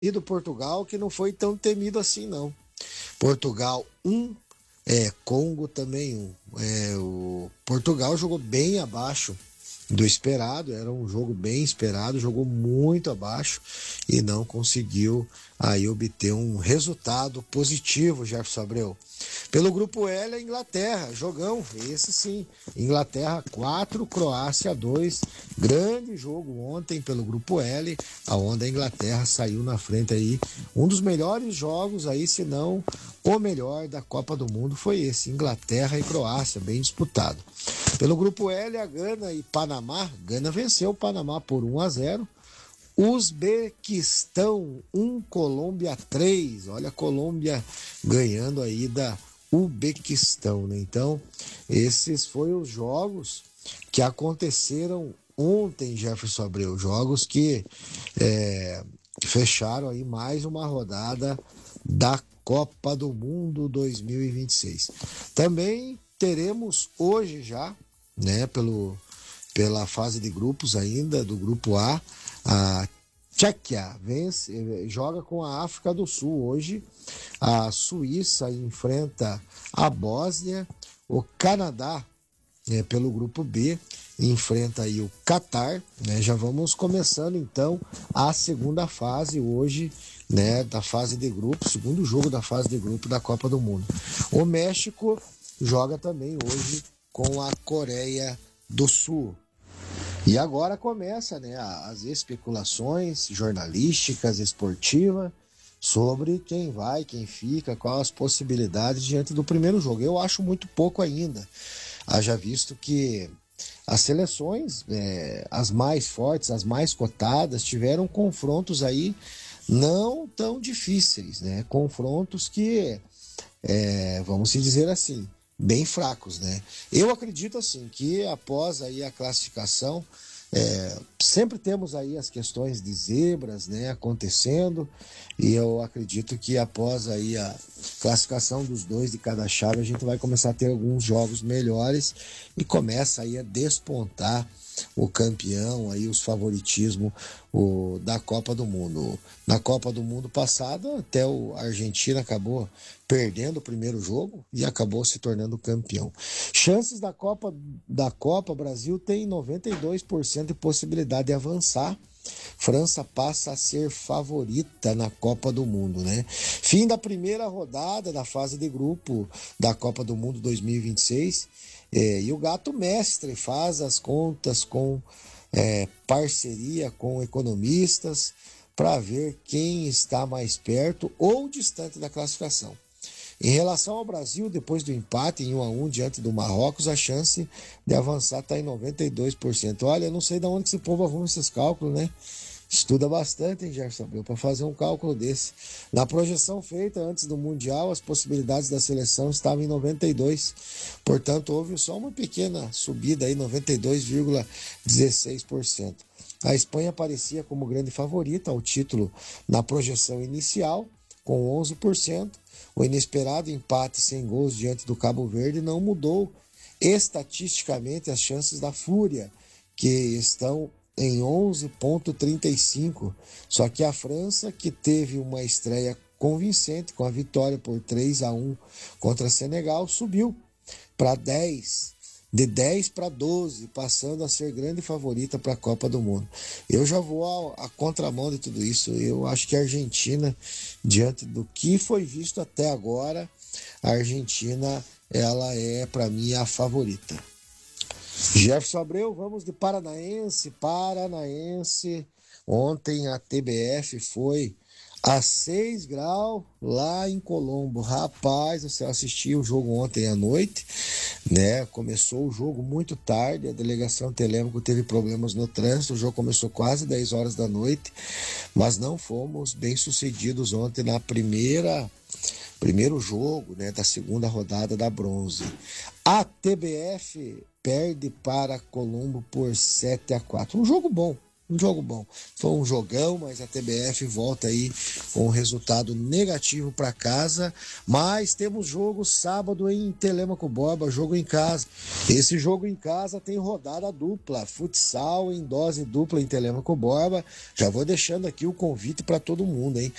E do Portugal, que não foi tão temido assim, não. Portugal 1, Congo também 1. O Portugal jogou bem abaixo do esperado, era um jogo bem esperado, jogou muito abaixo e não conseguiu aí obter um resultado positivo, Jefferson Abreu. Pelo grupo L, a Inglaterra, jogão, esse sim, Inglaterra 4, Croácia 2, grande jogo ontem pelo grupo L, aonde a Inglaterra saiu na frente aí, um dos melhores jogos aí, se não o melhor da Copa do Mundo foi esse, Inglaterra e Croácia, bem disputado. Pelo grupo L, a Gana e Panamá, Gana venceu o Panamá por 1-0, Uzbequistão 1, Colômbia 3. Olha a Colômbia ganhando aí da Uzbequistão, né? Então, esses foram os jogos que aconteceram ontem, Jefferson Abreu. Jogos que fecharam aí mais uma rodada da Copa do Mundo 2026. Também teremos hoje já, né, pela fase de grupos ainda, do grupo a Tchequia joga com a África do Sul hoje, a Suíça enfrenta a Bósnia, o Canadá, pelo grupo B, enfrenta aí o Catar, né? Já vamos começando então a segunda fase hoje, né, da fase de grupo, segundo jogo da fase de grupo da Copa do Mundo. O México joga também hoje com a Coreia do Sul. E agora começa, né, as especulações jornalísticas, esportivas, sobre quem vai, quem fica, quais as possibilidades diante do primeiro jogo. Eu acho muito pouco ainda. Haja visto que as seleções, as mais fortes, as mais cotadas, tiveram confrontos aí não tão difíceis, né? Confrontos que, vamos dizer assim, bem fracos, né? Eu acredito assim que após aí a classificação, sempre temos aí as questões de zebras, né, acontecendo, e eu acredito que após aí a classificação dos dois de cada chave, a gente vai começar a ter alguns jogos melhores e começa aí a despontar o campeão, aí os favoritismo da Copa do Mundo. Na Copa do Mundo passada, até a Argentina acabou perdendo o primeiro jogo e acabou se tornando campeão. Chances da Copa, Brasil tem 92% de possibilidade de avançar. França passa a ser favorita na Copa do Mundo, né? Fim da primeira rodada da fase de grupo da Copa do Mundo 2026. E o Gato Mestre faz as contas com parceria com economistas para ver quem está mais perto ou distante da classificação. Em relação ao Brasil, depois do empate em 1-1 diante do Marrocos, a chance de avançar está em 92%. Olha, eu não sei de onde esse povo arruma esses cálculos, né? Estuda bastante, hein, Gerson Abreu, para fazer um cálculo desse. Na projeção feita antes do Mundial, as possibilidades da seleção estavam em 92%. Portanto, houve só uma pequena subida aí, 92,16%. A Espanha aparecia como grande favorita ao título na projeção inicial, com 11%. O inesperado empate sem gols diante do Cabo Verde não mudou estatisticamente as chances da Fúria, que estão em 11,35. Só que a França, que teve uma estreia convincente com a vitória por 3-1 contra Senegal, subiu para 10, de 10 para 12, passando a ser grande favorita para a Copa do Mundo. Eu já vou à contramão de tudo isso. Eu acho que a Argentina, diante do que foi visto até agora, a Argentina, ela é, para mim, a favorita. Jefferson Abreu, vamos de Paranaense. Ontem a TBF foi a 6 graus lá em Colombo. Rapaz, você assistiu o jogo ontem à noite, né? Começou o jogo muito tarde, a delegação Telêmaco teve problemas no trânsito, o jogo começou quase 10 horas da noite, mas não fomos bem sucedidos ontem na primeiro jogo, né, da segunda rodada da bronze. A TBF perde para Colombo por 7-4. Um jogo bom, um jogo bom. Foi um jogão, mas a TBF volta aí com um resultado negativo para casa. Mas temos jogo sábado em Telêmaco Borba, jogo em casa. Esse jogo em casa tem rodada dupla, futsal em dose dupla em Telêmaco Borba. Já vou deixando aqui o convite para todo mundo, hein?